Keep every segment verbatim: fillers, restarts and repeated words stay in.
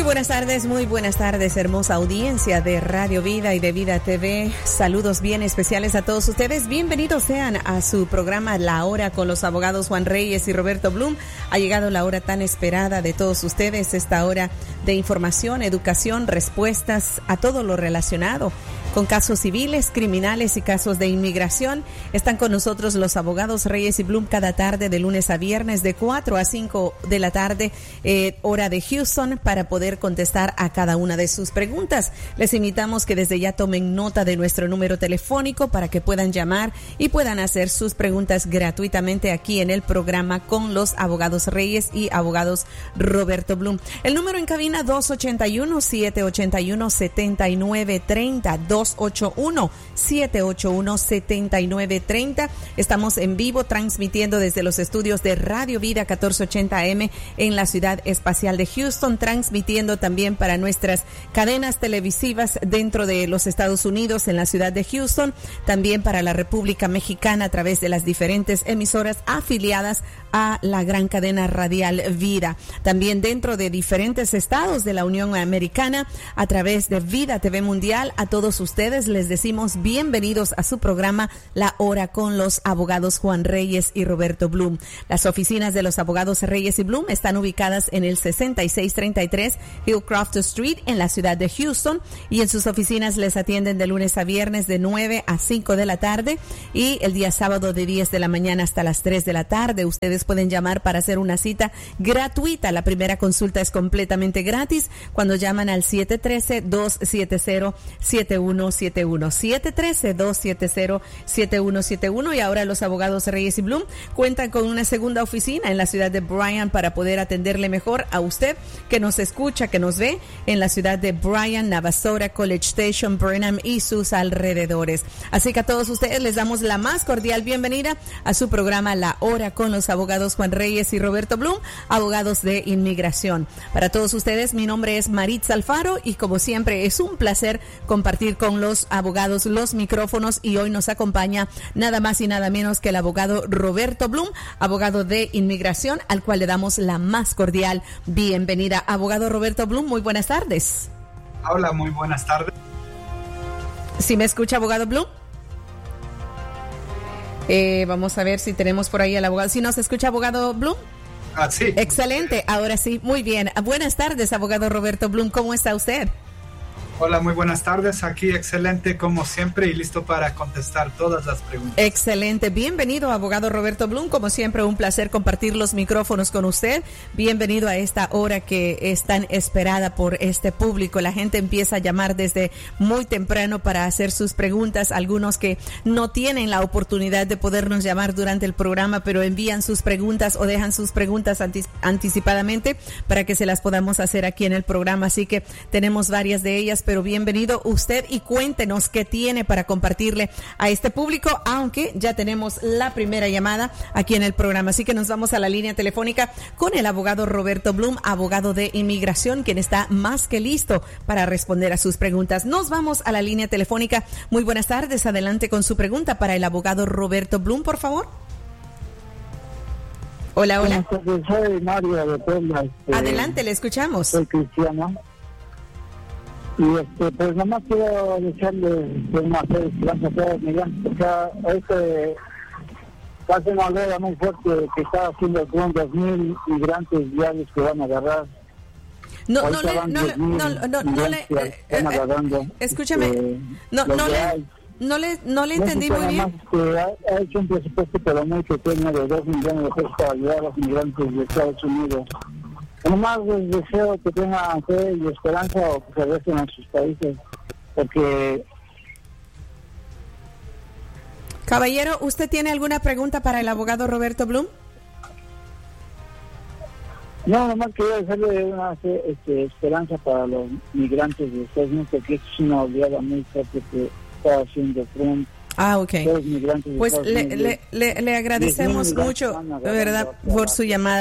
buenas tardes, muy buenas tardes, hermosa audiencia de Radio Vida y de Vida T V. Saludos bien especiales a todos ustedes. Bienvenidos sean a su programa La Hora con los abogados Juan Reyes y Roberto Blum. Ha llegado la hora tan esperada de todos ustedes, esta hora de información, educación, respuestas a todo lo relacionado con casos civiles, criminales y casos de inmigración. Están con nosotros los abogados Reyes y Blum cada tarde de lunes a viernes de cuatro a cinco de la tarde, eh, hora de Houston, para poder contestar a cada una de sus preguntas. Les invitamos que desde ya tomen nota de nuestro número telefónico para que puedan llamar y puedan hacer sus preguntas gratuitamente aquí en el programa con los abogados Reyes y abogados Roberto Blum. El número en cabina dos ocho uno, siete ocho uno, siete nueve tres cero, dos ocho uno, siete ocho uno, siete nueve tres cero. Estamos en vivo transmitiendo desde los estudios de Radio Vida catorce ochenta A M en la ciudad espacial de Houston, transmitiendo también para nuestras cadenas televisivas dentro de los Estados Unidos en la ciudad de Houston, también para la República Mexicana a través de las diferentes emisoras afiliadas a la gran cadena radial Vida. También dentro de diferentes estados de la Unión Americana a través de Vida T V Mundial. A todos ustedes les decimos bienvenidos a su programa La Hora con los abogados Juan Reyes y Roberto Blum. Las oficinas de los abogados Reyes y Blum están ubicadas en el sesenta y seis treinta y tres Hillcroft Street en la ciudad de Houston, y en sus oficinas les atienden de lunes a viernes de nueve a cinco de la tarde y el día sábado de diez de la mañana hasta las tres de la tarde. Ustedes pueden llamar para hacer una cita gratuita. La primera consulta es completamente gratis cuando llaman al siete uno tres, dos siete cero, siete uno siete uno, siete uno tres, dos siete cero, siete uno siete uno. Y ahora los abogados Reyes y Blum cuentan con una segunda oficina en la ciudad de Bryan para poder atenderle mejor a usted que nos escucha, que nos ve en la ciudad de Bryan, Navasota, College Station, Burnham y sus alrededores. Así que a todos ustedes les damos la más cordial bienvenida a su programa La Hora con los abogados Juan Reyes y Roberto Blum, abogados de inmigración. Para todos ustedes, mi nombre es Maritza Alfaro y como siempre es un placer compartir con los abogados los micrófonos, y hoy nos acompaña nada más y nada menos que el abogado Roberto Blum, abogado de inmigración, al cual le damos la más cordial bienvenida. Abogado Roberto Blum, muy buenas tardes. Hola, muy buenas tardes. ¿Sí me escucha, abogado Blum? Eh, vamos a ver si tenemos por ahí al abogado. ¿Sí nos escucha, abogado Blum? Ah, sí. Excelente, ahora sí, muy bien. Buenas tardes, abogado Roberto Blum, ¿cómo está usted? Hola, muy buenas tardes. Aquí excelente como siempre y listo para contestar todas las preguntas. Excelente. Bienvenido, abogado Roberto Blum. Como siempre, un placer compartir los micrófonos con usted. Bienvenido a esta hora que es tan esperada por este público. La gente empieza a llamar desde muy temprano para hacer sus preguntas. Algunos que no tienen la oportunidad de podernos llamar durante el programa, pero envían sus preguntas o dejan sus preguntas antic- anticipadamente para que se las podamos hacer aquí en el programa. Así que tenemos varias de ellas, pero bienvenido usted y cuéntenos qué tiene para compartirle a este público, aunque ya tenemos la primera llamada aquí en el programa. Así que nos vamos a la línea telefónica con el abogado Roberto Blum, abogado de inmigración, quien está más que listo para responder a sus preguntas. Nos vamos a la línea telefónica. Muy buenas tardes, adelante con su pregunta para el abogado Roberto Blum, por favor. Hola, hola. Soy Mario de Puebla. Este, adelante, le escuchamos. Soy cristiano. Y este, pues nomás quiero desearle una feliz esperanza a todos, Miguel. O sea, este hace una guerra muy fuerte que está haciendo con dos mil migrantes diarios que van a agarrar. No, no le, no, le, no, no, no le, eh, eh, escúchame, eh, no, no le, no le, no le entendí muy bien. Este, ha, ha hecho un presupuesto pero muy pequeño de dos millones de pesos para ayudar a los migrantes de Estados Unidos. Nomás les deseo que tengan fe y esperanza o que se regresen a sus países, porque... Caballero, ¿usted tiene alguna pregunta para el abogado Roberto Blum? No, nomás quería dejarle una este, esperanza para los migrantes de Estados Unidos, porque es una oleada muy fuerte que está haciendo Trump. Ah, ok. Pues le, le, le, le agradecemos mucho, de verdad, por su llamada.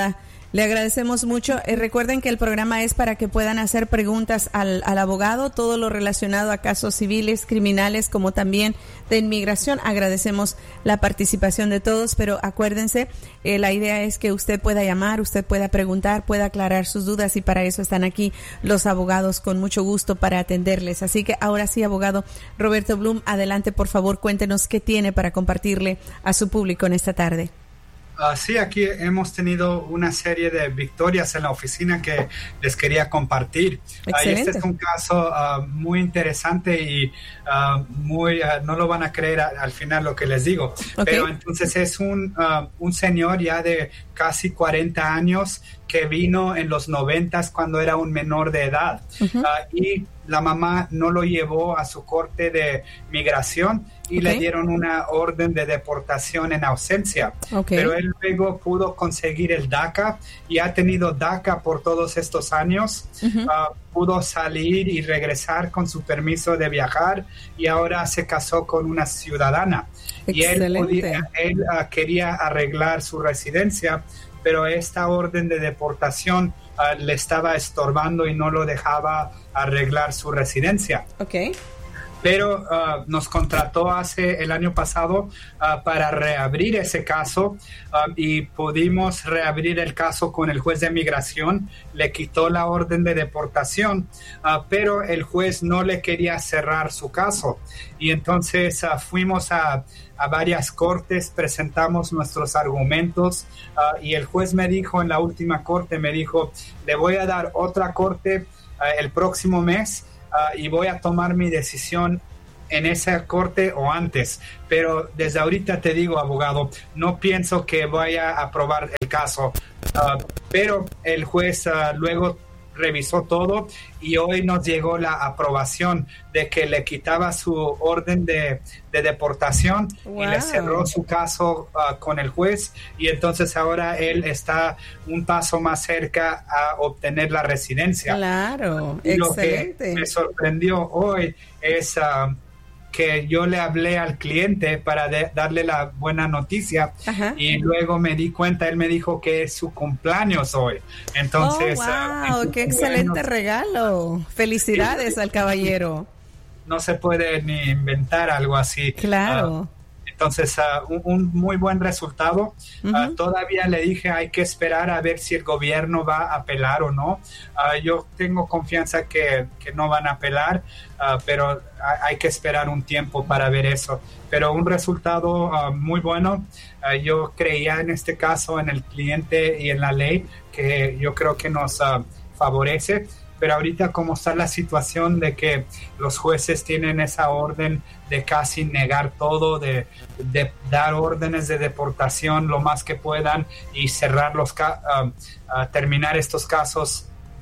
Le agradecemos mucho. Eh, recuerden que el programa es para que puedan hacer preguntas al, al abogado, todo lo relacionado a casos civiles, criminales, como también de inmigración. Agradecemos la participación de todos, pero acuérdense, eh, la idea es que usted pueda llamar, usted pueda preguntar, pueda aclarar sus dudas, y para eso están aquí los abogados con mucho gusto para atenderles. Así que ahora sí, abogado Roberto Blum, adelante, por favor, cuéntenos qué tiene para compartirle a su público en esta tarde. Uh, sí, aquí hemos tenido una serie de victorias en la oficina que les quería compartir. Uh, y este es un caso uh, muy interesante y uh, muy uh, no lo van a creer a, al final lo que les digo. Okay. Pero entonces es un, uh, un señor ya de casi cuarenta años que vino en los noventas cuando era un menor de edad. Uh-huh. Uh, y la mamá no lo llevó a su corte de migración y okay. le dieron una orden de deportación en ausencia. Okay. Pero él luego pudo conseguir el DACA y ha tenido DACA por todos estos años. Uh-huh. Uh, pudo salir y regresar con su permiso de viajar y ahora se casó con una ciudadana. Excelente. Y él, podía, él uh, quería arreglar su residencia, pero esta orden de deportación uh, le estaba estorbando y no lo dejaba arreglar su residencia. Okay. Pero uh, nos contrató hace el año pasado uh, para reabrir ese caso uh, y pudimos reabrir el caso con el juez de migración. Le quitó la orden de deportación, uh, pero el juez no le quería cerrar su caso. Y entonces uh, fuimos a, a varias cortes, presentamos nuestros argumentos uh, y el juez me dijo en la última corte, me dijo, le voy a dar otra corte uh, el próximo mes. Uh, y voy a tomar mi decisión en esa corte o antes, pero desde ahorita te digo, abogado, no pienso que vaya a aprobar el caso, uh, pero el juez uh, luego revisó todo y hoy nos llegó la aprobación de que le quitaba su orden de, de deportación. Wow. Y le cerró su caso uh, con el juez y entonces ahora él está un paso más cerca a obtener la residencia. Claro, y excelente. Lo que me sorprendió hoy es uh, que yo le hablé al cliente para de, darle la buena noticia. Ajá. Y luego me di cuenta, él me dijo que es su cumpleaños hoy. Entonces, oh, wow, uh, qué excelente regalo. Felicidades sí, al caballero. No se puede ni inventar algo así. Claro. Uh, Entonces, uh, un, un muy buen resultado. Uh-huh. Uh, todavía le dije, hay que esperar a ver si el gobierno va a apelar o no. Uh, yo tengo confianza que, que no van a apelar, uh, pero hay que esperar un tiempo para ver eso. Pero un resultado uh, muy bueno. Uh, yo creía en este caso, en el cliente y en la ley, que yo creo que nos uh, favorece. Pero ahorita como está la situación de que los jueces tienen esa orden de casi negar todo, de, de dar órdenes de deportación lo más que puedan y cerrar los ca- uh, uh, terminar estos casos.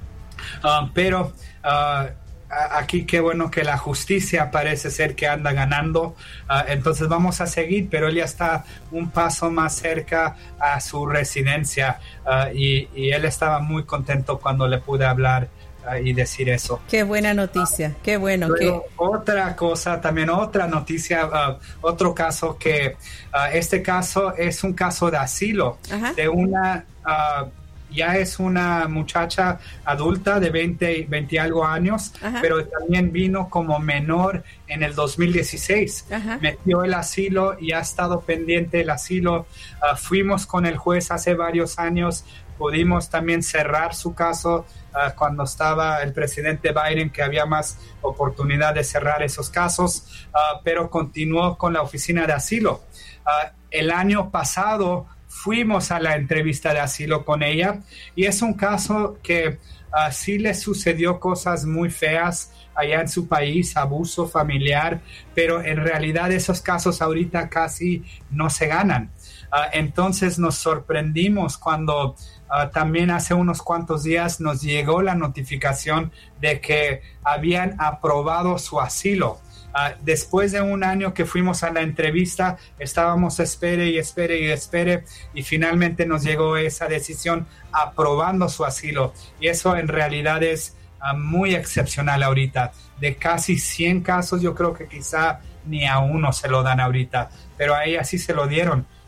Uh, pero uh, aquí qué bueno que la justicia parece ser que anda ganando. Uh, entonces vamos a seguir, pero él ya está un paso más cerca a su residencia uh, y, y él estaba muy contento cuando le pude hablar y decir eso. Qué buena noticia, uh, qué bueno. Luego, que... Otra cosa, también otra noticia, uh, otro caso que, uh, este caso es un caso de asilo. Ajá. De una, uh, ya es una muchacha adulta de veinte, veinte algo años, ajá, pero también vino como menor en el dos mil dieciséis. Ajá. Metió el asilo y ha estado pendiente el asilo. Uh, fuimos con el juez hace varios años, pudimos también cerrar su caso uh, cuando estaba el presidente Biden, que había más oportunidad de cerrar esos casos, uh, pero continuó con la oficina de asilo. Uh, el año pasado fuimos a la entrevista de asilo con ella y es un caso que uh, sí le sucedió cosas muy feas allá en su país, abuso familiar, pero en realidad esos casos ahorita casi no se ganan. Uh, entonces nos sorprendimos cuando uh, también hace unos cuantos días nos llegó la notificación de que habían aprobado su asilo. Uh, después de un año que fuimos a la entrevista, estábamos espere y espere y espere y finalmente nos llegó esa decisión aprobando su asilo. Y eso en realidad es uh, muy excepcional ahorita. De casi cien casos, yo creo que quizá ni a uno se lo dan ahorita, pero a ella sí se lo dieron.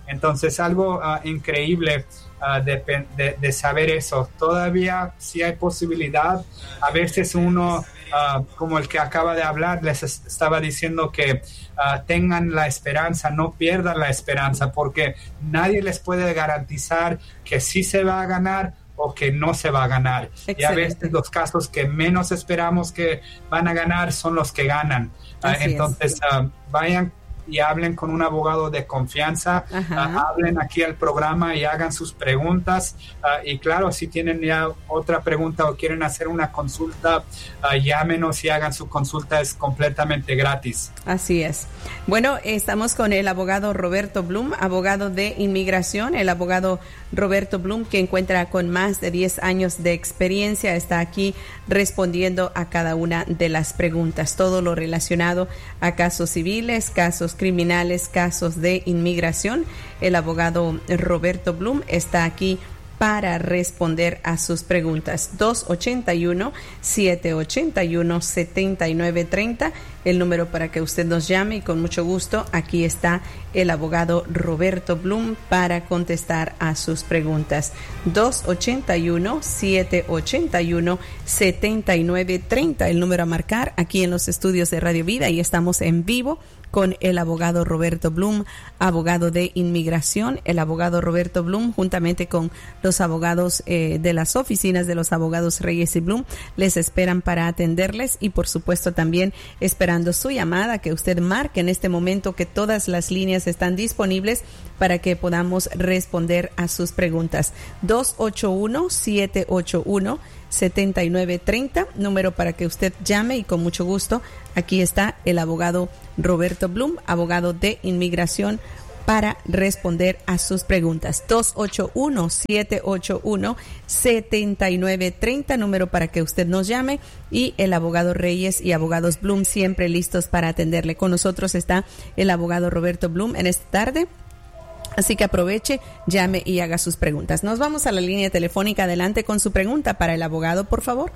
Entonces, algo uh, increíble uh, de, de, de saber eso. Todavía sí hay posibilidad. A veces uno, uh, como el que acaba de hablar, les estaba diciendo que uh, tengan la esperanza, no pierdan la esperanza, porque nadie les puede garantizar que sí se va a ganar o que no se va a ganar. Excelente. Y a veces los casos que menos esperamos que van a ganar son los que ganan. Uh, entonces, uh, vayan y hablen con un abogado de confianza, uh, hablen aquí al programa y hagan sus preguntas. Uh, y claro, si tienen ya otra pregunta o quieren hacer una consulta, uh, llámenos y hagan su consulta, es completamente gratis. Así es. Bueno, estamos con el abogado Roberto Blum, abogado de inmigración, el abogado Roberto Blum, que encuentra con más de diez años de experiencia, está aquí respondiendo a cada una de las preguntas, todo lo relacionado a casos civiles, casos criminales, casos de inmigración. El abogado Roberto Blum está aquí para responder a sus preguntas. dos ocho uno, siete ocho uno, siete nueve tres cero, el número para que usted nos llame, y con mucho gusto aquí está el abogado Roberto Blum para contestar a sus preguntas. dos ocho uno, siete ocho uno, siete nueve tres cero, el número a marcar aquí en los estudios de Radio Vida, y estamos en vivo con el abogado Roberto Blum, abogado de inmigración. El abogado Roberto Blum, juntamente con los abogados eh, de las oficinas de los abogados Reyes y Blum, les esperan para atenderles, y por supuesto también esperando su llamada, que usted marque en este momento, que todas las líneas están disponibles para que podamos responder a sus preguntas. dos ocho uno, siete ocho uno, siete nueve tres cero, número para que usted llame, y con mucho gusto aquí está el abogado Roberto Blum, abogado de inmigración, para responder a sus preguntas. dos ocho uno, siete ocho uno, siete nueve tres cero, número para que usted nos llame, y el abogado Reyes y abogados Blum siempre listos para atenderle. Con nosotros está el abogado Roberto Blum en esta tarde, así que aproveche, llame y haga sus preguntas. Nos vamos a la línea telefónica. Adelante con su pregunta para el abogado, por favor.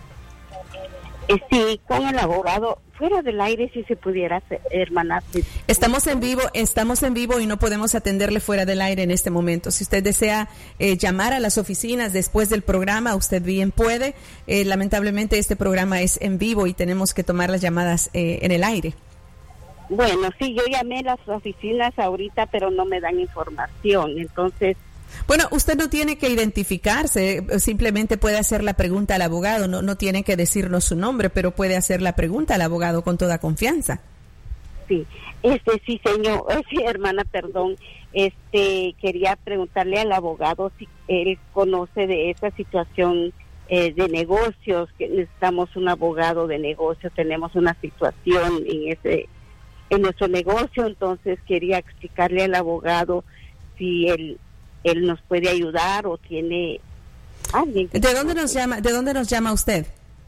Sí, con el abogado, fuera del aire, si se pudiera hacer, hermana. Estamos en vivo, estamos en vivo y no podemos atenderle fuera del aire en este momento. Si usted desea eh, llamar a las oficinas después del programa, usted bien puede. Eh, lamentablemente este programa es en vivo y tenemos que tomar las llamadas eh, en el aire. Bueno, sí, yo llamé a las oficinas ahorita, pero no me dan información, entonces... Bueno, usted no tiene que identificarse, simplemente puede hacer la pregunta al abogado, no, no tiene que decirnos su nombre, pero puede hacer la pregunta al abogado con toda confianza. Sí, este sí, señor, eh, sí, hermana, perdón, este quería preguntarle al abogado si él conoce de esa situación eh, de negocios, que necesitamos un abogado de negocios, tenemos una situación en ese en nuestro negocio, entonces quería explicarle al abogado si él él nos puede ayudar o tiene alguien. ¿De dónde nos llama? ¿De dónde nos llama usted?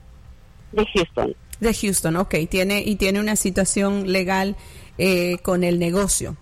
De Houston. De Houston, ok. Tiene y tiene una situación legal eh, con el negocio.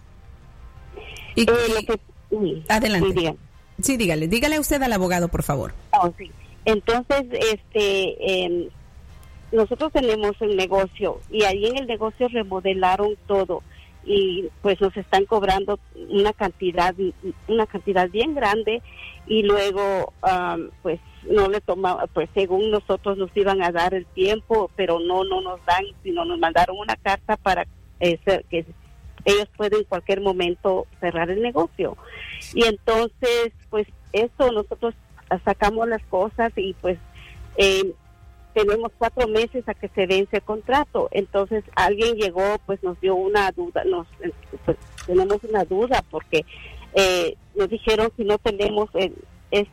Y, eh, lo que, sí, adelante. Sí, dígale. sí, dígale. Dígale usted al abogado, por favor. Oh, sí. Entonces, este, eh, nosotros tenemos un negocio y ahí en el negocio remodelaron todo. Y pues nos están cobrando una cantidad una cantidad bien grande, y luego um, pues no le tomaba, pues según nosotros nos iban a dar el tiempo, pero no no nos dan, sino nos mandaron una carta para eh, ser, que ellos pueden en cualquier momento cerrar el negocio. Y entonces pues eso, nosotros sacamos las cosas y pues eh, tenemos cuatro meses a que se vence el contrato. Entonces alguien llegó, pues nos dio una duda, nos pues, tenemos una duda porque eh, nos dijeron si no tenemos el, es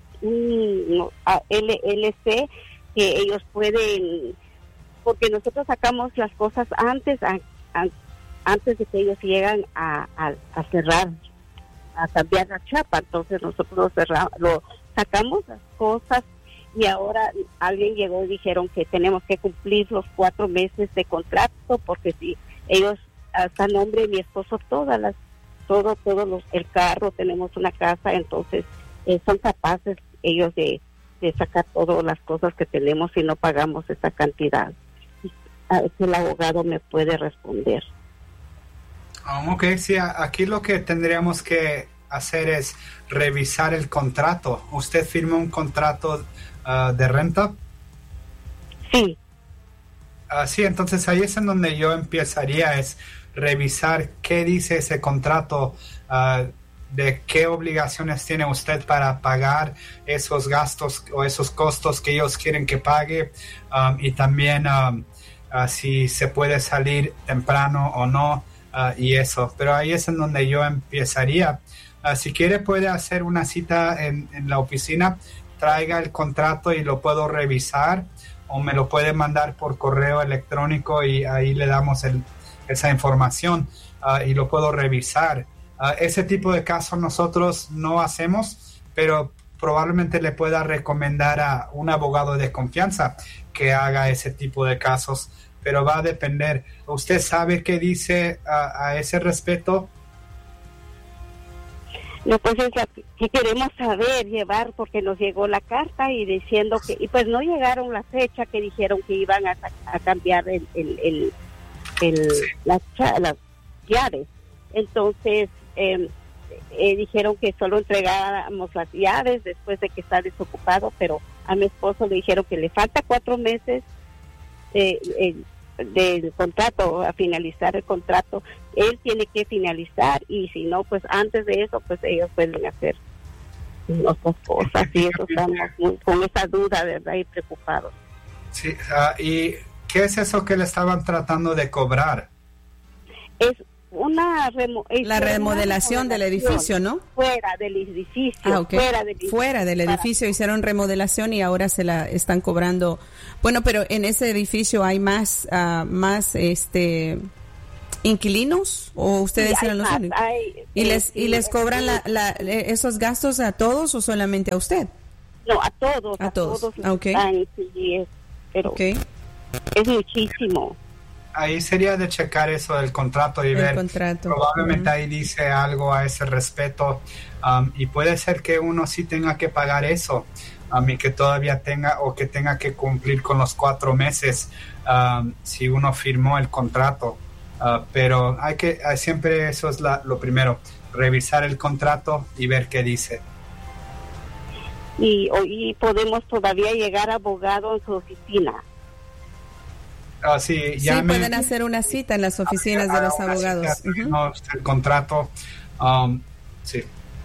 un L L C, que ellos pueden, porque nosotros sacamos las cosas antes a, a, antes de que ellos llegan a, a, a cerrar, a cambiar la chapa. Entonces nosotros lo, cerramos, lo sacamos las cosas. Y ahora alguien llegó y dijeron que tenemos que cumplir los cuatro meses de contrato, porque si ellos, hasta nombre de mi esposo, todas las, todo, todos los, el carro, tenemos una casa, entonces eh, son capaces ellos de, de sacar todas las cosas que tenemos si no pagamos esa cantidad. A ver si el abogado me puede responder. Um, ok, sí, aquí lo que tendríamos que hacer es revisar el contrato. ¿Usted firmó un contrato uh, de renta? Sí. Uh, sí, entonces ahí es en donde yo empezaría, es revisar qué dice ese contrato, uh, de qué obligaciones tiene usted para pagar esos gastos o esos costos que ellos quieren que pague, um, y también um, uh, si se puede salir temprano o no, uh, y eso. Pero ahí es en donde yo empezaría. Uh, si quiere puede hacer una cita en, en la oficina, traiga el contrato y lo puedo revisar, o me lo puede mandar por correo electrónico y ahí le damos el, esa información, uh, y lo puedo revisar. Uh, ese tipo de casos nosotros no hacemos, pero probablemente le pueda recomendar a un abogado de confianza que haga ese tipo de casos, pero va a depender. ¿Usted sabe qué dice a, a ese respecto? No, pues es la que queremos saber, llevar, porque nos llegó la carta y diciendo que, y pues no llegaron la fecha que dijeron que iban a, a cambiar el, el, el, el sí. las, las llaves. Entonces, Eh, eh, dijeron que solo entregáramos las llaves después de que está desocupado, pero a mi esposo le dijeron que le falta cuatro meses eh, eh, del contrato, a finalizar el contrato. Él tiene que finalizar, y si no, pues antes de eso, pues ellos pueden hacer otras cosas, y eso estamos muy, con esa duda, ¿verdad? Y preocupados. Sí, uh, ¿y qué es eso que le estaban tratando de cobrar? Es una remo- la remodelación del edificio, ¿no? Fuera del edificio. Ah, okay. Fuera del edificio, fuera del edificio para... hicieron remodelación y ahora se la están cobrando. Bueno, pero en ese edificio hay más, uh, más, este, inquilinos, o ustedes sí, eran los únicos. y les sí, y les cobran la, la, esos gastos a todos o solamente a usted. No, a todos. A, a todos. todos okay. Están, sí, es, pero okay. es muchísimo. Ahí sería de checar eso del contrato y el ver, contrato. probablemente uh-huh. ahí dice algo a ese respecto, um, y puede ser que uno sí tenga que pagar eso, um, y que todavía tenga, o que tenga que cumplir con los cuatro meses, um, si uno firmó el contrato, uh, pero hay que, hay siempre eso es la, lo primero, revisar el contrato y ver qué dice. Y, y podemos todavía llegar a abogado en su oficina. Uh, sí, sí pueden hacer una cita en las oficinas de los abogados. Cita, uh-huh. El contrato, um, sí.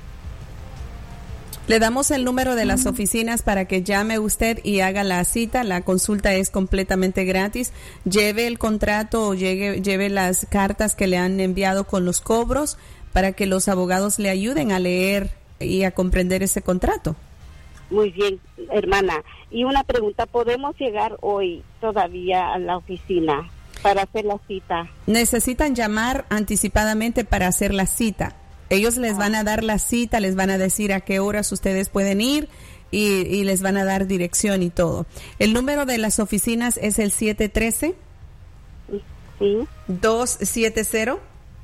Le damos el número de las oficinas para que llame usted y haga la cita. La consulta es completamente gratis. Lleve el contrato o lleve, lleve las cartas que le han enviado con los cobros para que los abogados le ayuden a leer y a comprender ese contrato. Muy bien, hermana. Y una pregunta, ¿podemos llegar hoy todavía a la oficina para hacer la cita? Necesitan llamar anticipadamente para hacer la cita. Ellos les van a dar la cita, les van a decir a qué horas ustedes pueden ir y, y les van a dar dirección y todo. El número de las oficinas es el siete uno tres, sí. dos siete cero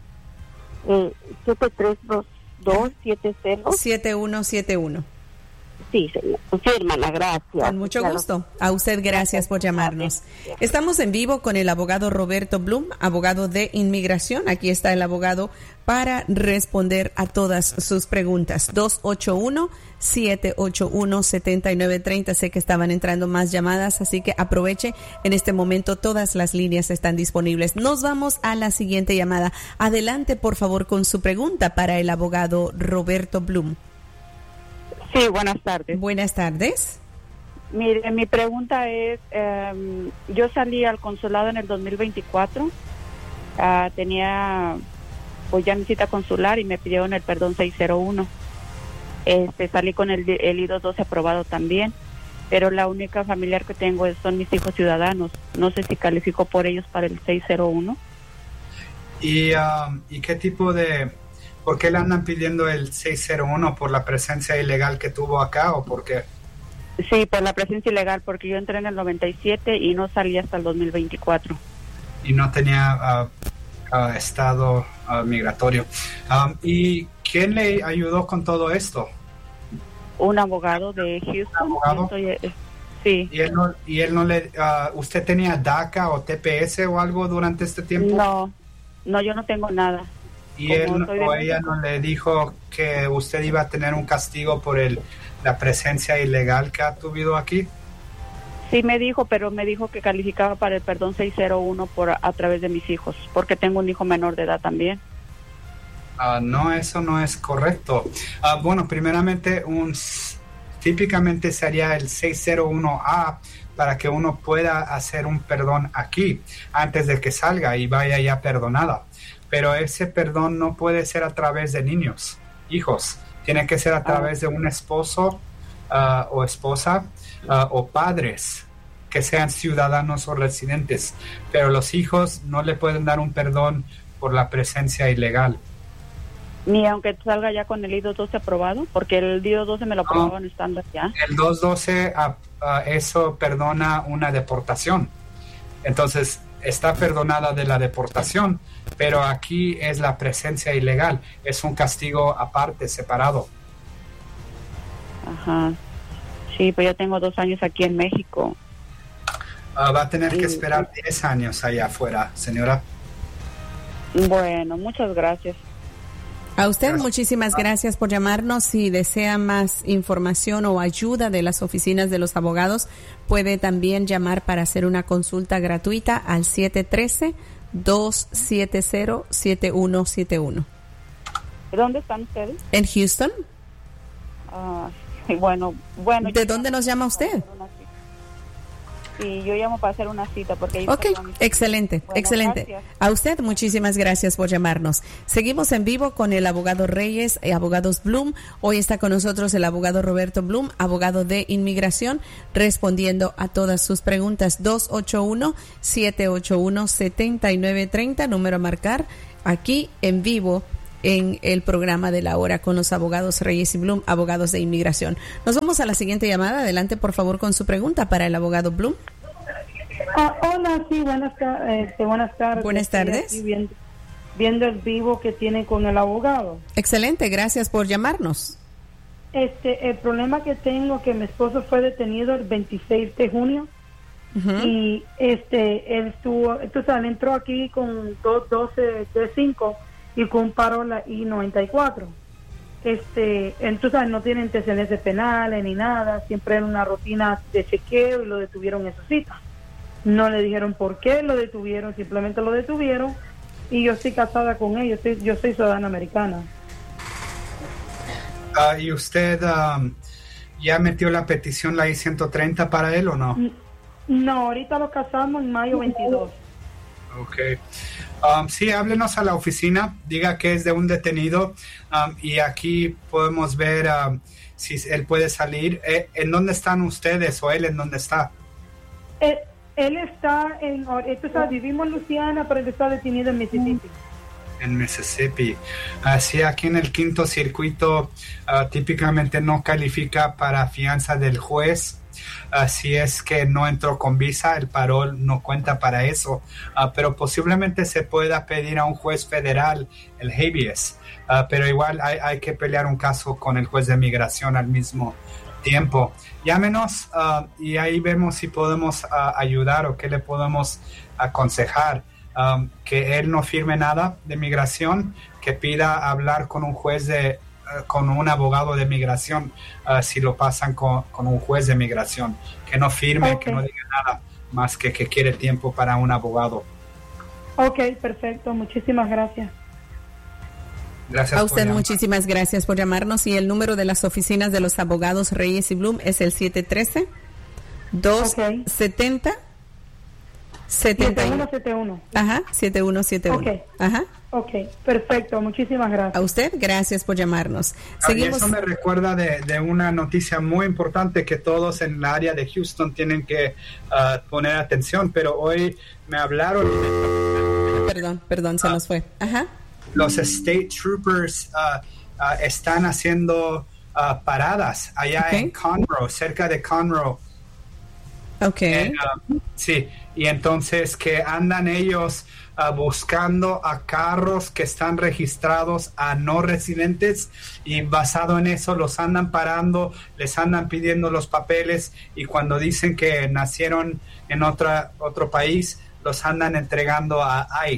eh, siete tres dos, dos siete cero siete uno siete uno. Sí, sí, hermana, gracias. Con mucho gusto. A usted gracias por llamarnos. Estamos en vivo con el abogado Roberto Blum, abogado de inmigración. Aquí está el abogado para responder a todas sus preguntas. dos ocho uno, siete ocho uno, siete nueve tres cero. Sé que estaban entrando más llamadas, así que aproveche. En este momento todas las líneas están disponibles. Nos vamos a la siguiente llamada. Adelante, por favor, con su pregunta para el abogado Roberto Blum. Sí, buenas tardes. Buenas tardes. Mire, mi pregunta es, eh, yo salí al consulado en el dos mil veinticuatro, uh, tenía pues ya mi cita consular y me pidieron el perdón seiscientos uno. Este, salí con el, el I dos doce aprobado también, pero la única familiar que tengo es, son mis hijos ciudadanos. No sé si califico por ellos para el seiscientos uno. ¿Y, um, ¿y qué tipo de... ¿Por qué le andan pidiendo el seiscientos uno? ¿Por la presencia ilegal que tuvo acá o por qué? Sí, por la presencia ilegal, porque yo entré en el noventa y siete y no salí hasta el dos mil veinticuatro. Y no tenía uh, uh, estado uh, migratorio. Um, ¿Y quién le ayudó con todo esto? Un abogado de Houston. ¿Un abogado? Estoy, sí. ¿Y él no, y él no le... Uh, ¿Usted tenía DACA o T P S o algo durante este tiempo? No, no, yo no tengo nada. y él o ella no le dijo que usted iba a tener un castigo por el la presencia ilegal que ha tuvido aquí. Sí me dijo, pero me dijo que calificaba para el perdón seiscientos uno por a través de mis hijos, porque tengo un hijo menor de edad también. Uh, no, eso no es correcto. Uh, bueno, primeramente, un típicamente sería el seiscientos uno A para que uno pueda hacer un perdón aquí antes de que salga y vaya ya perdonada. Pero ese perdón no puede ser a través de niños, hijos. Tiene que ser a través de un esposo uh, o esposa uh, o padres que sean ciudadanos o residentes. Pero los hijos no le pueden dar un perdón por la presencia ilegal. Ni aunque salga ya con el I doscientos doce aprobado, porque el I doscientos doce me lo aprobaban no, estando ya. El doscientos doce, uh, uh, eso perdona una deportación. Entonces, está perdonada de la deportación, pero aquí es la presencia ilegal. Es un castigo aparte, separado. Ajá. Sí, pues yo tengo dos años aquí en México. Uh, va a tener que esperar diez años allá afuera, señora. Bueno, muchas gracias. A usted muchísimas gracias por llamarnos. Si desea más información o ayuda de las oficinas de los abogados, puede también llamar para hacer una consulta gratuita al siete uno tres, dos siete cero, siete uno siete uno. ¿Dónde están ustedes? En Houston. Uh, bueno, bueno. ¿De dónde nos llama usted? Sí, yo llamo para hacer una cita porque... Ok, excelente, bueno, excelente. Gracias. A usted muchísimas gracias por llamarnos. Seguimos en vivo con el abogado Reyes y abogados Bloom. Hoy está con nosotros el abogado Roberto Bloom, abogado de inmigración, respondiendo a todas sus preguntas. dos ocho uno, siete ocho uno, siete nueve tres cero, número a marcar aquí en vivo en el programa de la hora con los abogados Reyes y Bloom, abogados de inmigración. Nos vamos a la siguiente llamada. Adelante, por favor, con su pregunta para el abogado Bloom. Ah, hola, sí, buenas, eh, buenas tardes. Buenas tardes. Estoy viendo, viendo el vivo que tiene con el abogado. Excelente, gracias por llamarnos. Este, el problema que tengo que mi esposo fue detenido el veintiséis de junio uh-huh. y este, él estuvo, entonces él entró aquí con dos doce de cinco y con un paro la I noventa y cuatro. Este, entonces no tiene antecedentes penales ni nada, siempre era una rutina de chequeo y lo detuvieron en su cita. No le dijeron por qué lo detuvieron, simplemente lo detuvieron y yo estoy casada con él, yo soy, yo soy ciudadana americana. Uh, ¿Y usted um, ya metió la petición, la I ciento treinta para él o no? No, ahorita lo casamos en mayo veintidós. Ok. Um, sí, háblenos a la oficina, diga que es de un detenido um, y aquí podemos ver um, si él puede salir. Eh, ¿En dónde están ustedes o él en dónde está? Eh, él está en, entonces vivimos en Luisiana, pero él está detenido en Mississippi. En Mississippi. Así, aquí en el quinto circuito uh, típicamente no califica para fianza del juez. Así es que no entró con visa, el parol no cuenta para eso, uh, pero posiblemente se pueda pedir a un juez federal el habeas, uh, pero igual hay, hay que pelear un caso con el juez de migración al mismo tiempo. Llámenos uh, y ahí vemos si podemos uh, ayudar o qué le podemos aconsejar. Um, que él no firme nada de migración, que pida hablar con un juez de uh, con un abogado de migración uh, si lo pasan con, con un juez de migración, que no firme, okay. Que no diga nada más que que quiere tiempo para un abogado. Ok, perfecto, muchísimas gracias. Gracias a usted, muchísimas gracias por llamarnos y el número de las oficinas de los abogados Reyes y Bloom es el siete uno tres, dos siete cero, siete uno siete uno. Ajá, siete uno siete uno. Okay. Ajá. Ok, perfecto, muchísimas gracias. A usted, gracias por llamarnos. Seguimos. Eso me recuerda de, de una noticia muy importante que todos en el área de Houston tienen que uh, poner atención, pero hoy me hablaron... Perdón, perdón, se uh, nos fue. Ajá. Los State Troopers uh, uh, están haciendo uh, paradas allá okay. en Conroe, cerca de Conroe. Ok. Eh, uh, sí, y entonces que andan ellos uh, buscando a carros que están registrados a no residentes y basado en eso los andan parando, les andan pidiendo los papeles y cuando dicen que nacieron en otra, otro país, los andan entregando a ICE.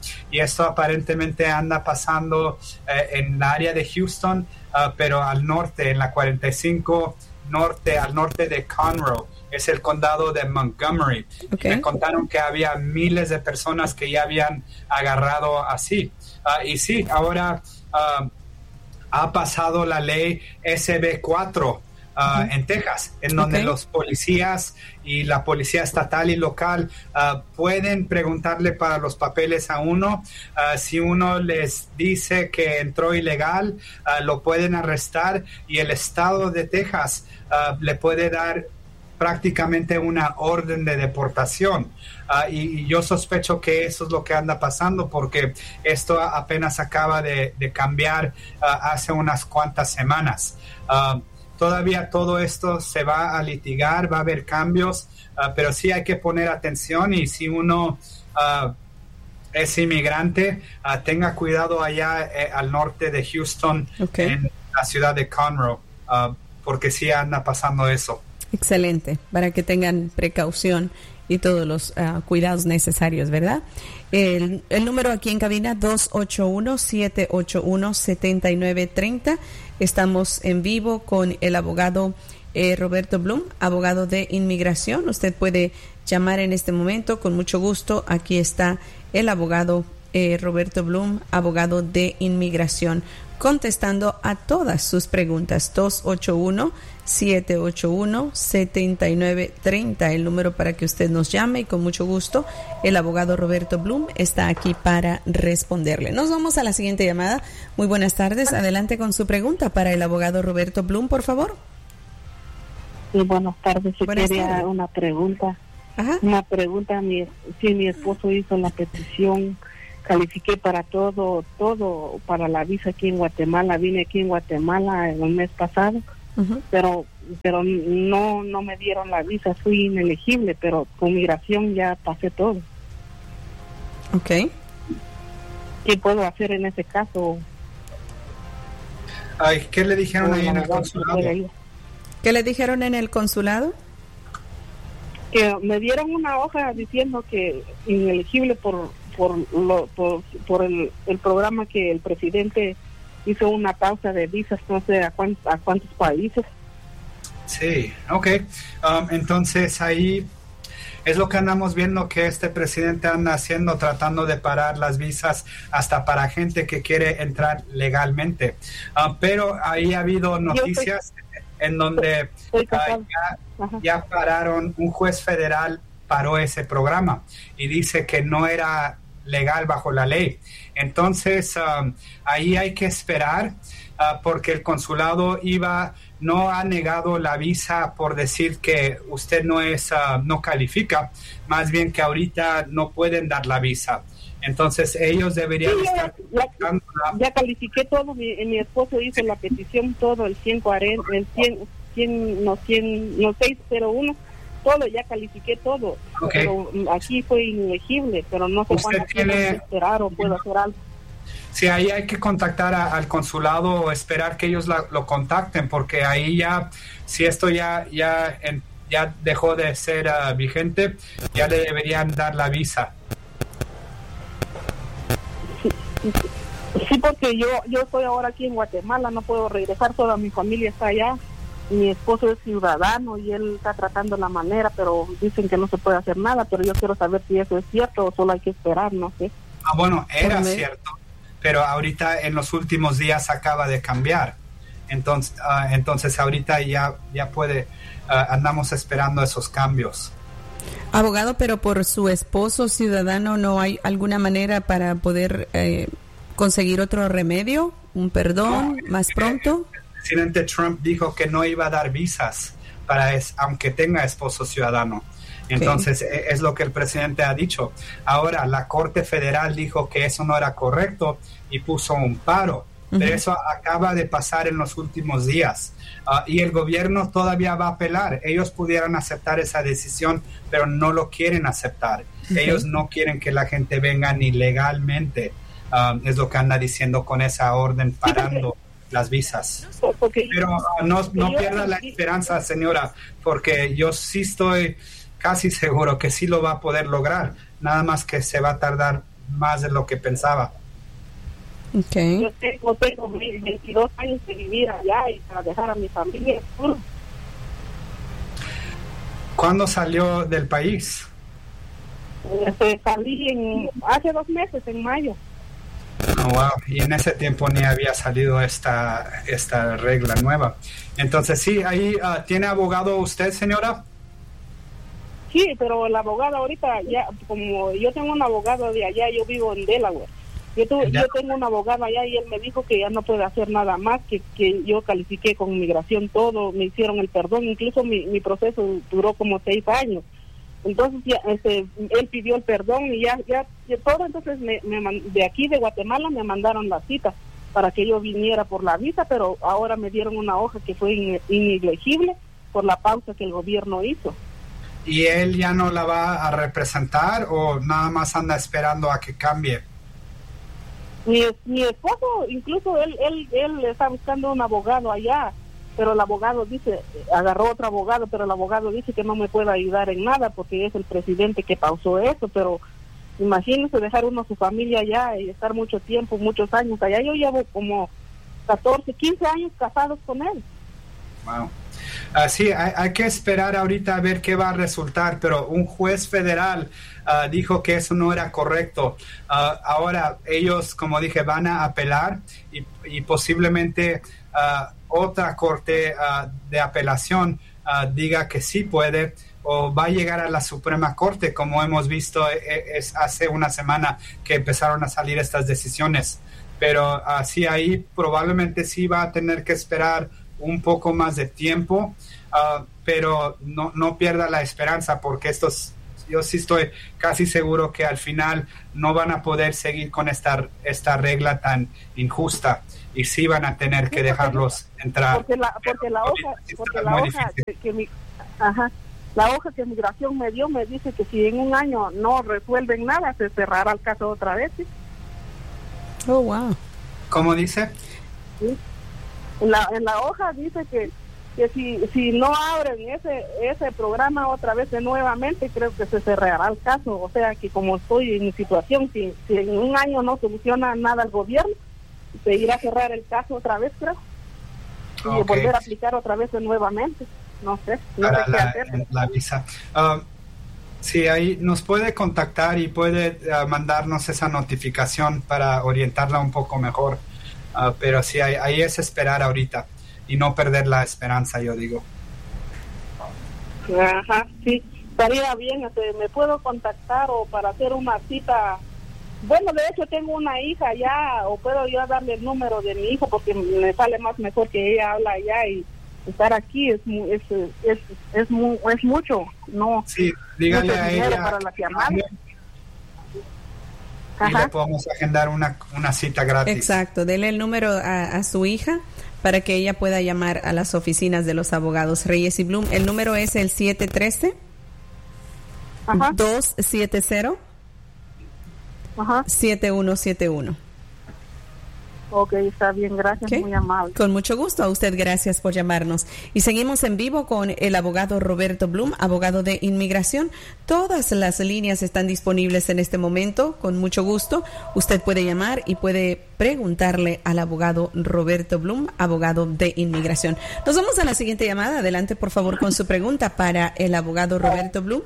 y esto aparentemente anda pasando eh, en el área de Houston, uh, pero al norte, en la cuarenta y cinco norte, al norte de Conroe. Es el condado de Montgomery. Okay. Me contaron que había miles de personas que ya habían agarrado así. Uh, y sí, ahora uh, ha pasado la ley S B cuatro uh, uh-huh. en Texas, en donde okay. los policías y la policía estatal y local uh, pueden preguntarle para los papeles a uno. Uh, si uno les dice que entró ilegal, uh, lo pueden arrestar y el estado de Texas uh, le puede dar prácticamente una orden de deportación. Uh, y, y yo sospecho que eso es lo que anda pasando, porque esto apenas acaba de, de cambiar uh, hace unas cuantas semanas. Uh, todavía todo esto se va a litigar, va a haber cambios, uh, pero sí hay que poner atención, y si uno uh, es inmigrante, uh, tenga cuidado allá eh, al norte de Houston, okay. en la ciudad de Conroe, uh, porque sí anda pasando eso. Excelente, para que tengan precaución y todos los uh, cuidados necesarios, ¿verdad? El, el número aquí en cabina, dos ocho uno, siete ocho uno, siete nueve tres cero. Estamos en vivo con el abogado eh, Roberto Blum, abogado de inmigración. Usted puede llamar en este momento con mucho gusto. Aquí está el abogado eh, Roberto Blum, abogado de inmigración, contestando a todas sus preguntas. Dos ocho uno, siete ocho uno, siete nueve tres cero, el número para que usted nos llame, y con mucho gusto el abogado Roberto Blum está aquí para responderle. Nos vamos a la siguiente llamada. Muy buenas tardes, adelante con su pregunta para el abogado Roberto Blum, por favor. Sí, buenas tardes, yo buenas quería tardes. una pregunta. Ajá. Una pregunta, mi, si mi esposo hizo la petición, califiqué para todo, todo para la visa aquí en Guatemala, vine aquí en Guatemala el mes pasado. Uh-huh. pero pero no no me dieron la visa, fui inelegible, pero con migración ya pasé todo. Okay. ¿Qué puedo hacer en ese caso? Ay, ¿qué le dijeron ahí en el consulado? ¿Qué le dijeron en el consulado? Que me dieron una hoja diciendo que inelegible por por lo por, por el, el programa que el presidente hizo, una pausa de visas, no sé a, cuánt, a cuántos países. Sí, ok. Um, entonces ahí es lo que andamos viendo que este presidente anda haciendo, tratando de parar las visas hasta para gente que quiere entrar legalmente. Uh, pero ahí ha habido noticias estoy, en donde uh, ya, ya pararon, un juez federal paró ese programa y dice que no era legal bajo la ley. Entonces um, ahí hay que esperar, uh, porque el consulado iba no ha negado la visa por decir que usted no es uh, no califica, más bien que ahorita no pueden dar la visa. Entonces ellos deberían sí, estar ya, ya, ya califiqué todo, mi, mi esposo hizo la petición, todo el ciento cuarenta, el cien, cien, no cien, no seis cero uno, todo, ya califiqué todo, okay. Pero aquí fue inelegible, pero no sé cuándo tiene que esperar o puedo hacer algo. Sí, ahí hay que contactar a, al consulado o esperar que ellos la, lo contacten, porque ahí ya, si esto ya ya en, ya dejó de ser uh, vigente, ya le deberían dar la visa. Sí, sí, porque yo yo estoy ahora aquí en Guatemala, no puedo regresar, toda mi familia está allá. Mi esposo es ciudadano y él está tratando la manera, pero dicen que no se puede hacer nada, pero yo quiero saber si eso es cierto o solo hay que esperar, no sé. Ah, bueno, era me... cierto, pero ahorita en los últimos días acaba de cambiar. Entonces, uh, entonces ahorita ya, ya puede, uh, andamos esperando esos cambios. Abogado, pero por su esposo ciudadano, ¿no hay alguna manera para poder eh, conseguir otro remedio, un perdón no, más pronto? El presidente Trump dijo que no iba a dar visas para es, aunque tenga esposo ciudadano. Entonces, okay. es lo que el presidente ha dicho. Ahora, la Corte Federal dijo que eso no era correcto y puso un paro. Uh-huh. Pero eso acaba de pasar en los últimos días. Uh, y el gobierno todavía va a apelar. Ellos pudieran aceptar esa decisión, pero no lo quieren aceptar. Uh-huh. Ellos no quieren que la gente venga ni legalmente. Um, es lo que anda diciendo con esa orden parando las visas. Pero uh, no, no pierda la esperanza, señora, porque yo sí estoy casi seguro que sí lo va a poder lograr, nada más que se va a tardar más de lo que pensaba. Okay. Yo tengo, tengo veintidós años de vivir allá y para dejar a mi familia. ¿Cuándo salió del país? Este, salí en, hace dos meses, en mayo. Oh, wow. Y en ese tiempo ni había salido esta esta regla nueva. Entonces, sí, ahí uh, ¿tiene abogado usted, señora? Sí, pero el abogado ahorita, ya como yo tengo un abogado de allá, yo vivo en Delaware. Yo, tu, yo tengo un abogado allá y él me dijo que ya no puede hacer nada más, que, que yo califiqué con inmigración todo, me hicieron el perdón, incluso mi, mi proceso duró como seis años. Entonces ya, este, él pidió el perdón y ya, ya, ya todo. Entonces me, me, de aquí de Guatemala me mandaron la cita para que yo viniera por la visa, pero ahora me dieron una hoja que fue in, inegible por la pausa que el gobierno hizo. ¿Y él ya no la va a representar o nada más anda esperando a que cambie? Mi, mi esposo, incluso él, él, él está buscando un abogado allá, pero el abogado dice, agarró otro abogado, pero el abogado dice que no me puede ayudar en nada porque es el presidente que pausó eso. Pero imagínese dejar uno a su familia allá y estar mucho tiempo, muchos años allá. Yo llevo como catorce, quince años casados con él. Wow. Uh, sí, hay, hay que esperar ahorita a ver qué va a resultar, pero un juez federal uh, dijo que eso no era correcto. Uh, ahora ellos, como dije, van a apelar y, y posiblemente uh, otra corte uh, de apelación uh, diga que sí puede, o va a llegar a la Suprema Corte, como hemos visto es hace una semana que empezaron a salir estas decisiones. Pero uh, sí, ahí probablemente sí va a tener que esperar un poco más de tiempo, uh, pero no, no pierda la esperanza, porque estos, yo sí estoy casi seguro que al final no van a poder seguir con esta, esta regla tan injusta y sí van a tener que dejarlos entrar. Porque la, porque la hoja, porque la hoja que, que mi, ajá, la hoja que migración me dio me dice que si en un año no resuelven nada, se cerrará el caso otra vez. ¿Sí? Oh, wow. ¿Cómo dice? Sí. En la, en la hoja dice que, que si si no abren ese ese programa otra vez de nuevamente, creo que se cerrará el caso. O sea que como estoy en mi situación, si, si en un año no soluciona nada el gobierno, se irá a cerrar el caso otra vez, creo. Y okay. volver a aplicar otra vez de nuevamente. No sé, no Para sé la, qué hacer. La visa. Uh, sí, ahí nos puede contactar y puede uh, mandarnos esa notificación para orientarla un poco mejor. Uh, pero sí, ahí, ahí es esperar ahorita y no perder la esperanza, yo digo. Ajá, sí, estaría bien. Este, me puedo contactar o para hacer una cita. Bueno, de hecho tengo una hija ya, o puedo yo darle el número de mi hijo porque me sale más mejor que ella habla allá, y estar aquí es mu- es es es, es, mu- es mucho, no. Sí, dígale a ella para la llamada. Y le podemos agendar una, una cita gratis. Exacto, dele el número a, a su hija para que ella pueda llamar a las oficinas de los abogados Reyes y Bloom. El número es el siete uno tres, dos siete cero, siete uno siete uno. Ok, está bien, gracias, okay. Muy amable. Con mucho gusto, a usted gracias por llamarnos. Y seguimos en vivo con el abogado Roberto Bloom, abogado de inmigración. Todas las líneas están disponibles en este momento, con mucho gusto. Usted puede llamar y puede preguntarle al abogado Roberto Bloom, abogado de inmigración. Nos vamos a la siguiente llamada. Adelante, por favor, con su pregunta para el abogado Roberto Bloom.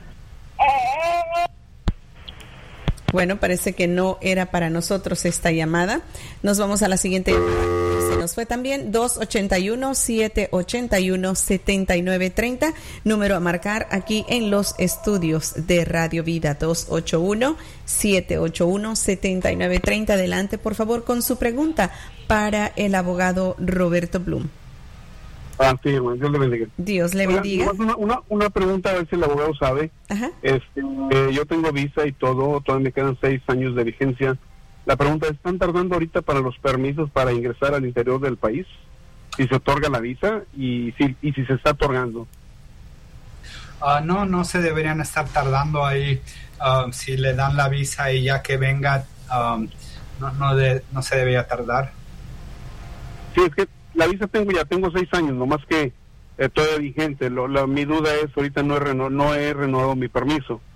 Bueno, parece que no era para nosotros esta llamada. Nos vamos a la siguiente llamada. Se nos fue también dos ocho uno, siete ocho uno, siete nueve tres cero. Número a marcar aquí en los estudios de Radio Vida. dos ocho uno, siete ocho uno, siete nueve tres cero. Adelante, por favor, con su pregunta para el abogado Roberto Bloom. Ah, sí, hermano, Dios le bendiga. Dios le bendiga. Una, una, una pregunta, a ver si el abogado sabe. Ajá. Este, eh, yo tengo visa y todo, todavía me quedan seis años de vigencia. La pregunta es, ¿están tardando ahorita para los permisos para ingresar al interior del país? Si se otorga la visa y si, y si se está otorgando. Uh, no, no se deberían estar tardando ahí. Uh, si le dan la visa y ya que venga, um, no, no, de, no se debería tardar. Sí, es que la visa tengo ya, tengo seis años, nomás que eh, todavía vigente. Lo, la, mi duda es, ahorita no he, reno, no he renovado mi permiso.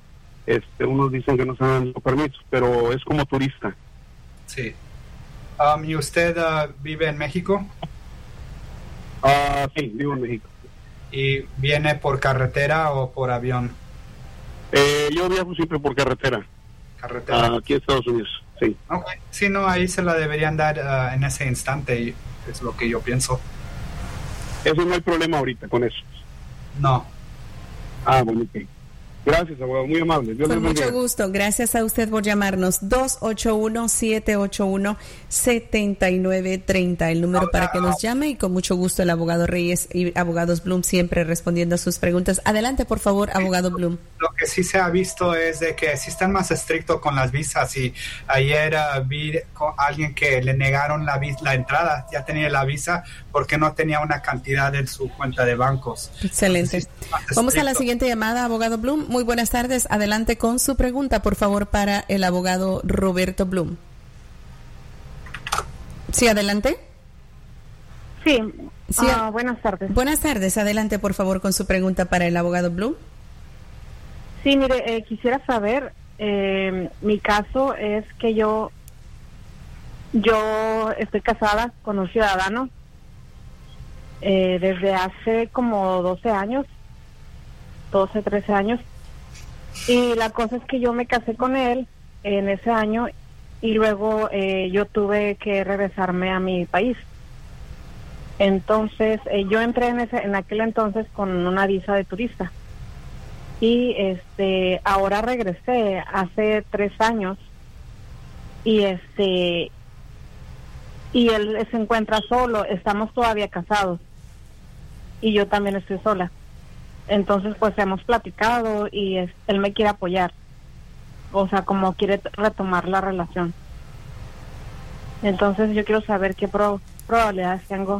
este, unos dicen que no se dan los permisos, pero es como turista. Sí. Um, ¿Y usted uh, vive en México? Ah, sí, vivo en México. ¿Y viene por carretera o por avión? Eh, yo viajo siempre por carretera. Carretera. Uh, aquí en Estados Unidos, sí. Okay. Sí, no, ahí se la deberían dar uh, en ese instante, y es lo que yo pienso. Eso no hay problema ahorita con eso. No. Ah, bueno, ok. Gracias, abogado, muy amable. Dios Con les mucho bendiga. gusto. Gracias a usted por llamarnos. dos ocho uno, siete ocho uno, siete nueve tres cero, el número para que nos llame, y con mucho gusto el abogado Reyes y abogados Bloom siempre respondiendo a sus preguntas. Adelante, por favor, abogado Bloom. Lo que sí se ha visto es de que sí están más estrictos con las visas, y ayer uh, vi con alguien que le negaron la, vis- la entrada, ya tenía la visa porque no tenía una cantidad en su cuenta de bancos. Excelente. Sí, vamos a la siguiente llamada, abogado Bloom. Muy buenas tardes. Adelante con su pregunta, por favor, para el abogado Roberto Bloom. Sí, adelante. Sí, sí uh, buenas tardes. Buenas tardes. Adelante, por favor, con su pregunta para el abogado Bloom. Sí, mire, eh, quisiera saber, eh, mi caso es que yo, yo estoy casada con un ciudadano eh, desde hace como doce años, doce, trece años. Y la cosa es que yo me casé con él en ese año y luego eh, yo tuve que regresarme a mi país. Entonces, eh, yo entré en ese en aquel entonces con una visa de turista. Y este ahora regresé hace tres años y este y él se encuentra solo, estamos todavía casados y yo también estoy sola. Entonces, pues hemos platicado y es, él me quiere apoyar. O sea, como quiere t- retomar la relación. Entonces, yo quiero saber qué pro- probabilidades tengo.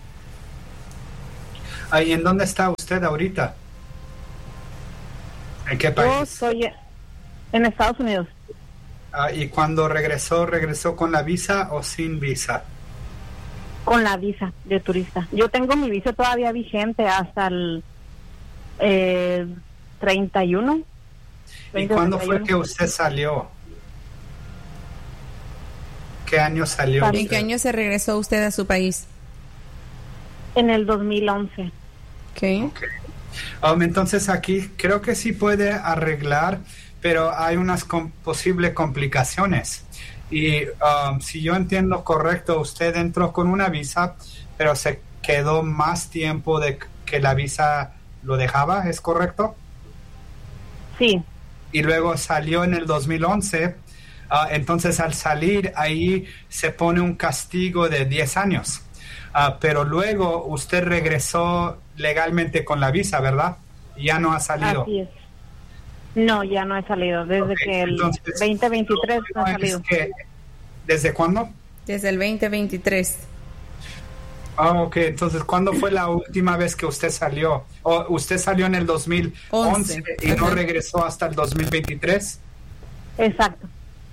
¿Y en dónde está usted ahorita? ¿En qué país? Yo estoy en Estados Unidos. Uh, ¿Y cuando regresó, regresó con la visa o sin visa? Con la visa de turista. Yo tengo mi visa todavía vigente hasta el Eh, treinta y uno. ¿Y cuándo fue que usted salió? ¿Qué año salió? ¿En usted? ¿Qué año se regresó usted a su país? En el dos mil once. Okay. Okay. Um, entonces aquí creo que sí puede arreglar, pero hay unas com- posibles complicaciones. Y um, si yo entiendo correcto, usted entró con una visa, pero se quedó más tiempo de que la visa lo dejaba, ¿es correcto? Sí. Y luego salió en el dos mil once, uh, entonces al salir ahí se pone un castigo de diez años. Uh, pero luego usted regresó legalmente con la visa, ¿verdad? Ya no ha salido. Así es. No, ya no he salido. Desde Okay, que el entonces, veinte veintitrés no he salido. Que, ¿desde cuándo? Desde el veinte veintitrés. Ah, ok. Entonces, ¿cuándo fue la última vez que usted salió? ¿O usted salió en el dos mil once y no regresó hasta el dos mil veintitrés? Exacto.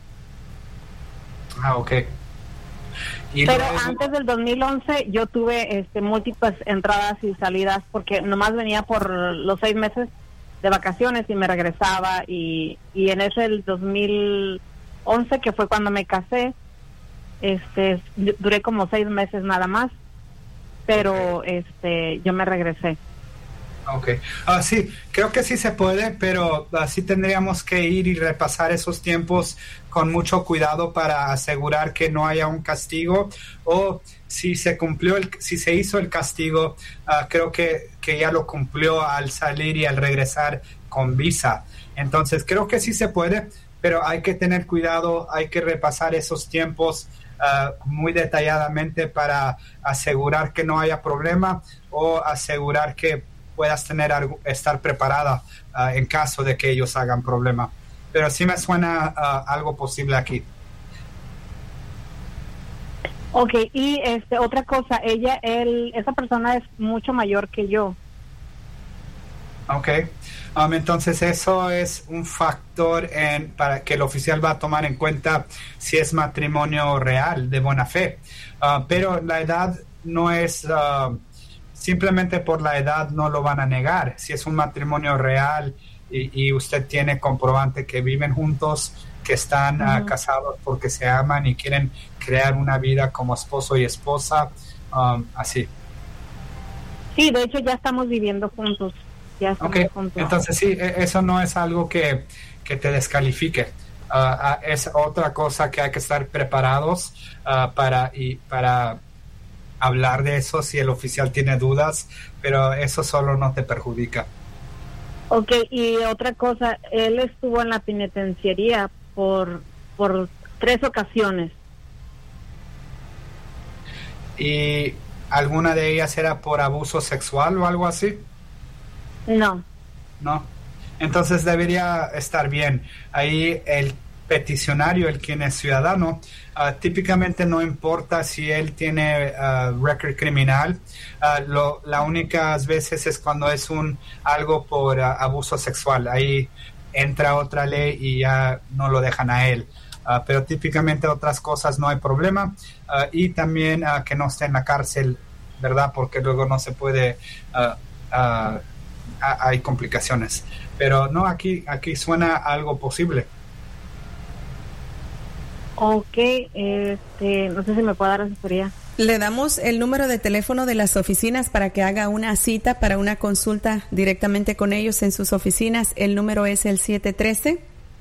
Ah, ok. Y Pero luego, antes del dos mil once yo tuve este múltiples entradas y salidas porque nomás venía por los seis meses de vacaciones y me regresaba y, y en ese el dos mil once que fue cuando me casé, este duré como seis meses nada más, pero okay. este yo me regresé. Ok, uh, sí, creo que sí se puede, pero uh, sí tendríamos que ir y repasar esos tiempos con mucho cuidado para asegurar que no haya un castigo, o si se cumplió, el, si se hizo el castigo, uh, creo que, que ya lo cumplió al salir y al regresar con visa. Entonces creo que sí se puede, pero hay que tener cuidado, hay que repasar esos tiempos uh, muy detalladamente para asegurar que no haya problema o asegurar que puedas tener algo, estar preparada uh, en caso de que ellos hagan problema. Pero sí me suena uh, algo posible aquí. Ok, y este otra cosa, ella, él, esa persona es mucho mayor que yo. Ok, um, entonces eso es un factor en, para que el oficial va a tomar en cuenta si es matrimonio real, de buena fe. Uh, pero la edad no es... Uh, simplemente por la edad no lo van a negar. Si es un matrimonio real y, y usted tiene comprobante que viven juntos, que están uh-huh. uh, casados porque se aman y quieren crear una vida como esposo y esposa, um, así. Sí, de hecho ya estamos viviendo juntos. Ya estamos okay. juntos. Entonces sí, eso no es algo que, que te descalifique. Uh, uh, es otra cosa que hay que estar preparados uh, para, y, para hablar de eso si el oficial tiene dudas, pero eso solo no te perjudica. Ok, y otra cosa, él estuvo en la penitenciaría por, por tres ocasiones. ¿Y alguna de ellas era por abuso sexual o algo así? No. No. Entonces debería estar bien. Ahí el peticionario, el quien es ciudadano, uh, típicamente no importa si él tiene uh, récord criminal, uh, lo, la únicas veces es cuando es un algo por uh, abuso sexual. Ahí entra otra ley y ya no lo dejan a él. Uh, pero típicamente otras cosas no hay problema. Uh, y también uh, que no esté en la cárcel, ¿verdad? Porque luego no se puede... Uh, uh, hay complicaciones. Pero no, aquí, aquí suena algo posible. Ok, este, no sé si me puede dar asesoría. Le damos el número de teléfono de las oficinas para que haga una cita para una consulta directamente con ellos en sus oficinas. El número es el siete uno tres,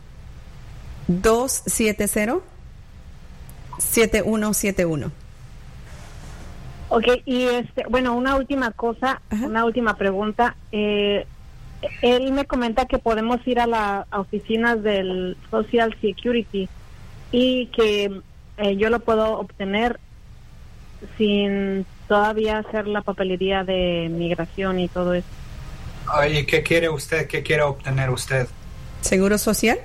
dos siete cero, siete uno siete uno. Ok, y este, bueno, una última cosa, Ajá. una última pregunta. Eh, él me comenta que podemos ir a las oficinas del Social Security y que eh, yo lo puedo obtener sin todavía hacer la papelería de migración y todo eso. Oye, ¿qué quiere usted? ¿Qué quiere obtener usted? ¿Seguro social?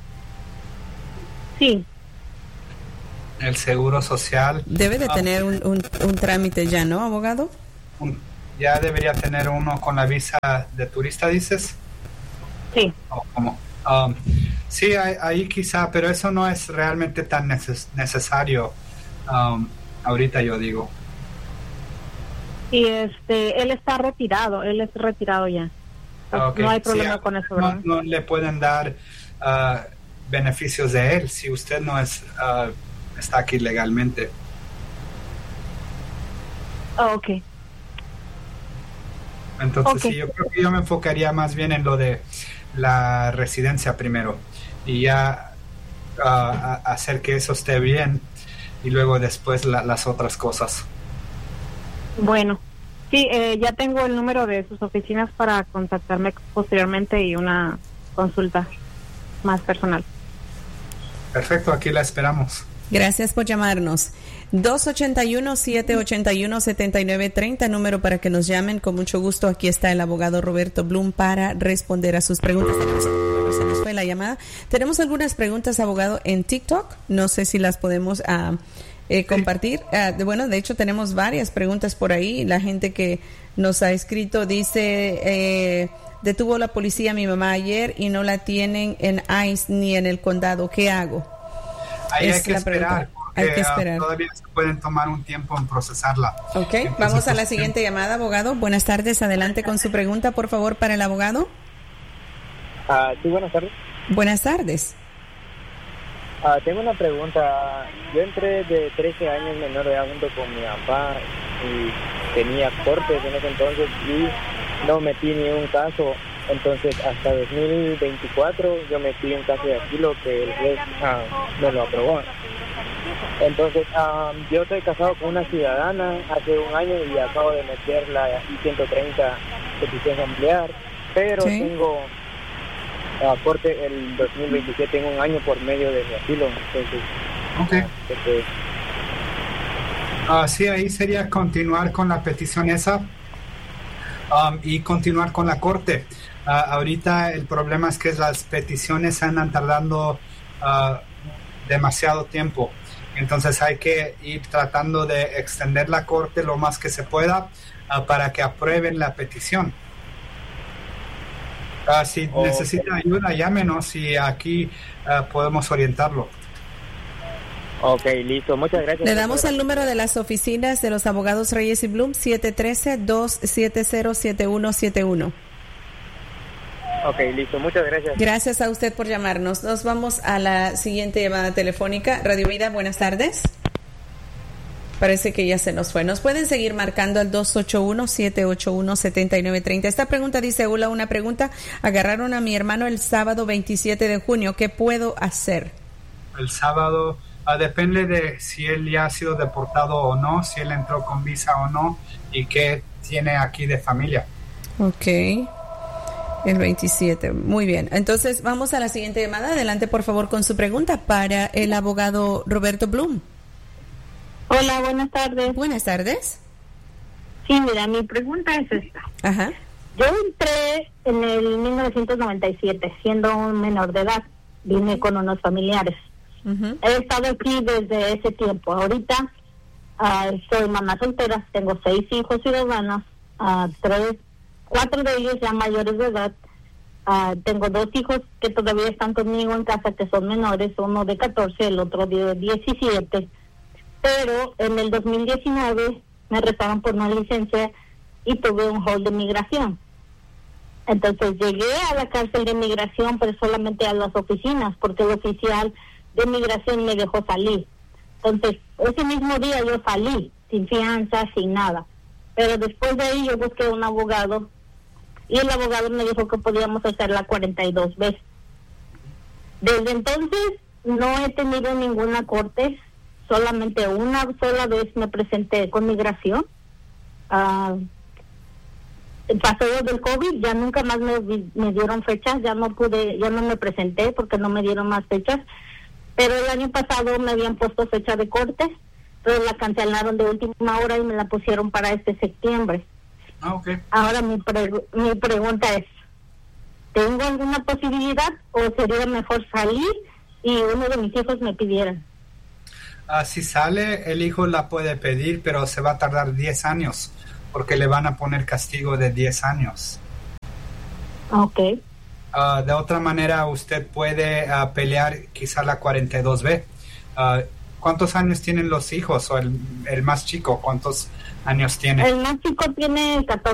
Sí. El seguro social. Debe de tener un, un, un trámite ya, ¿no, abogado? Un, ya debería tener uno con la visa de turista, ¿dices? Sí. ¿O cómo? Um, sí, ahí, ahí quizá, pero eso no es realmente tan neces- necesario. Um, ahorita yo digo. Y este, él está retirado, él es retirado ya. Okay. No hay problema sí, con eso, ¿verdad? No, no le pueden dar uh, beneficios de él si usted no es uh, está aquí legalmente. Oh, ok. Entonces okay. sí, yo creo que yo me enfocaría más bien en lo de la residencia primero y ya uh, a, a hacer que eso esté bien y luego después la, las otras cosas. Bueno, sí, eh, ya tengo el número de sus oficinas para contactarme posteriormente y una consulta más personal. Perfecto, aquí la esperamos. Gracias por llamarnos. dos ocho uno, siete ocho uno, siete nueve tres cero, número para que nos llamen. Con mucho gusto, aquí está el abogado Roberto Bloom para responder a sus preguntas. Se nos fue la llamada. Tenemos algunas preguntas, abogado, en TikTok. No sé si las podemos uh, eh, compartir. Uh, de, bueno, de hecho, tenemos varias preguntas por ahí. La gente que nos ha escrito dice... Eh, detuvo la policía a mi mamá ayer y no la tienen en ICE ni en el condado. ¿Qué hago? Ahí hay que, esperar, porque, hay que esperar. Uh, todavía se pueden tomar un tiempo en procesarla. Ok, Entonces, vamos a la pues, siguiente llamada, abogado. Buenas tardes, adelante con su pregunta, por favor, para el abogado. Uh, sí, buenas tardes. Buenas tardes. Uh, tengo una pregunta. Yo entré de trece años menor de edad junto con mi papá y tenía cortes en ese entonces y no metí ni un caso. Entonces hasta dos mil veinticuatro yo metí un caso de asilo que el juez uh, me lo aprobó. Entonces um, yo estoy casado con una ciudadana hace un año y acabo de meter la I ciento treinta petición familiar, pero ¿sí? tengo uh, corte el dos mil veintisiete, tengo un año por medio de mi asilo. Entonces, okay. Entonces, uh, sí, ahí sería continuar con la petición esa. Um, y continuar con la corte. Uh, ahorita el problema es que las peticiones andan tardando uh, demasiado tiempo. Entonces hay que ir tratando de extender la corte lo más que se pueda uh, para que aprueben la petición. Uh, si okay. necesita ayuda, llámenos y aquí uh, podemos orientarlo. Ok, listo. Muchas gracias. Le damos el número de las oficinas de los abogados Reyes y Bloom, siete uno tres, dos siete cero, siete uno siete uno. Ok, listo, muchas gracias. Gracias a usted por llamarnos. Nos vamos a la siguiente llamada telefónica. Radio Vida, buenas tardes. Parece que ya se nos fue. Nos pueden seguir marcando al dos ocho uno, siete ocho uno, siete nueve tres cero. Esta pregunta dice, hola, una pregunta. Agarraron a mi hermano el sábado veintisiete de junio. ¿Qué puedo hacer? El sábado, uh, depende de si él ya ha sido deportado o no, si él entró con visa o no y qué tiene aquí de familia. Ok. El veintisiete. Muy bien. Entonces, vamos a la siguiente llamada. Adelante, por favor, con su pregunta para el abogado Roberto Bloom. Hola, buenas tardes. Buenas tardes. Sí, mira, mi pregunta es esta. Ajá. Yo entré en el mil novecientos noventa y siete, siendo un menor de edad. Vine con unos familiares. Uh-huh. He estado aquí desde ese tiempo. Ahorita uh, soy mamá soltera, tengo seis hijos ciudadanos, uh, tres, cuatro de ellos ya mayores de edad. Uh, tengo dos hijos que todavía están conmigo en casa, que son menores, uno de catorce, el otro de diecisiete. Pero en el dos mil diecinueve me arrestaron por una licencia y tuve un hold de migración. Entonces llegué a la cárcel de migración, pero solamente a las oficinas, porque el oficial de migración me dejó salir. Entonces, ese mismo día yo salí, sin fianza, sin nada. Pero después de ahí yo busqué un abogado, y el abogado me dijo que podíamos hacerla cuarenta y dos veces. Desde entonces no he tenido ninguna corte. Solamente una sola vez me presenté con migración. Uh, pasó lo del COVID, ya nunca más me, me dieron fechas, ya no pude, ya no me presenté porque no me dieron más fechas. Pero el año pasado me habían puesto fecha de corte, pero la cancelaron de última hora y me la pusieron para este septiembre. Ah, okay. Ahora mi, pre- mi pregunta es, ¿tengo alguna posibilidad o sería mejor salir y uno de mis hijos me pidieran? Uh, si sale, el hijo la puede pedir, pero se va a tardar diez años, porque le van a poner castigo de diez años. Ok. Uh, de otra manera, usted puede uh, pelear quizá la cuarenta y dos B. Uh, ¿Cuántos años tienen los hijos? O el, el más chico, ¿cuántos años tiene? El más chico tiene catorce.